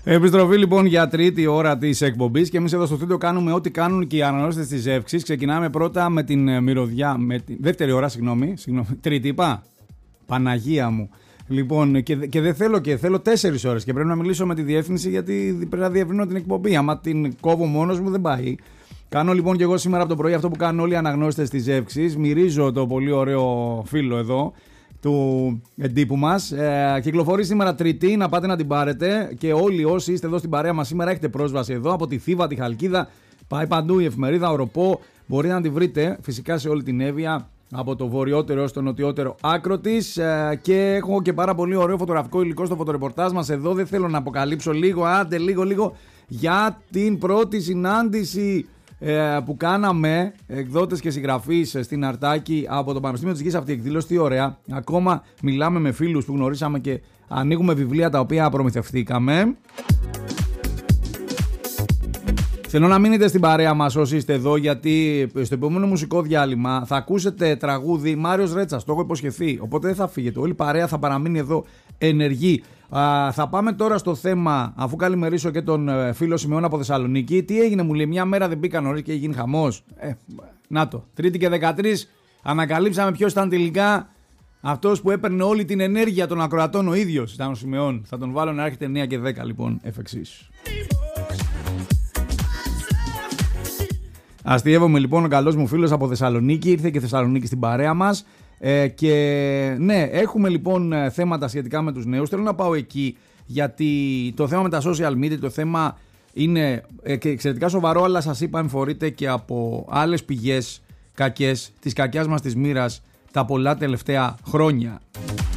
Επιστροφή λοιπόν για τρίτη ώρα της εκπομπής και εμείς εδώ στο στούντιο κάνουμε ό,τι κάνουν και οι αναγνώστες της Εύξης. Ξεκινάμε πρώτα με την μυρωδιά, δεύτερη ώρα, συγγνώμη, τρίτη είπα, Παναγία μου. Λοιπόν, και δεν θέλω και θέλω 4 ώρες και πρέπει να μιλήσω με τη διεύθυνση γιατί πρέπει να διευρύνω την εκπομπή. Άμα την κόβω μόνος μου δεν πάει. Κάνω λοιπόν και εγώ σήμερα από το πρωί αυτό που κάνουν όλοι οι αναγνώστες της Εύξης. Μυρίζω το πολύ ωραίο φύλλο εδώ του εντύπου μας. Κυκλοφορεί σήμερα Τρίτη, να πάτε να την πάρετε και όλοι όσοι είστε εδώ στην παρέα μας σήμερα έχετε πρόσβαση εδώ από τη Θήβα, τη Χαλκίδα, πάει παντού η εφημερίδα Οροπό, μπορείτε να τη βρείτε φυσικά σε όλη την Εύβοια από το βορειότερο έως το νοτιότερο άκρο της και έχω και πάρα πολύ ωραίο φωτογραφικό υλικό στο φωτορεπορτάζ μας εδώ. Δεν θέλω να αποκαλύψω λίγο για την πρώτη συνάντηση που κάναμε εκδότες και συγγραφείς στην Αρτάκη από το Πανεπιστήμιο της Γης. Αυτή η εκδήλωση τι ωραία. Ακόμα μιλάμε με φίλους που γνωρίσαμε και ανοίγουμε βιβλία τα οποία προμηθευτήκαμε. Θέλω να μείνετε στην παρέα μας όσοι είστε εδώ, γιατί στο επόμενο μουσικό διάλειμμα θα ακούσετε τραγούδι Μάριος Ρέτσας, το έχω υποσχεθεί, οπότε δεν θα φύγετε, όλη η παρέα θα παραμείνει εδώ ενεργή. Θα πάμε τώρα στο θέμα, αφού καλημερίσω και τον φίλο Σιμεώνα από Θεσσαλονίκη. Τι έγινε, μου λέει, μια μέρα δεν μπήκα νωρίς και έγινε χαμός. Να το, Τρίτη και 13 ανακαλύψαμε ποιος ήταν τελικά αυτός που έπαιρνε όλη την ενέργεια των ακροατών ο ίδιος. Ήταν ο Σιμεών, θα τον βάλω να έρχεται 9 και 10 λοιπόν εφ' εξής. Αστειεύομαι λοιπόν, ο καλός μου φίλος από Θεσσαλονίκη, ήρθε και Θεσσαλονίκη στην παρέα μας και ναι, έχουμε λοιπόν θέματα σχετικά με τους νέους. Θέλω να πάω εκεί γιατί το θέμα με τα social media, το θέμα είναι εξαιρετικά σοβαρό, αλλά σας είπα εμφορείται και από άλλες πηγές κακές της κακιάς μας της μοίρας τα πολλά τελευταία χρόνια.